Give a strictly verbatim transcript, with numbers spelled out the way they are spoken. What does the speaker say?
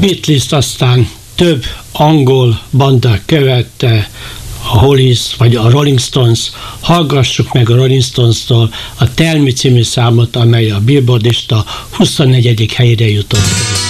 Beatles aztán több angol banda követte, a Hollies vagy a Rolling Stones. Hallgassuk meg a Rolling Stones-tól a Tell Me című számot, amely a Billboardista huszonnegyedik helyére jutott.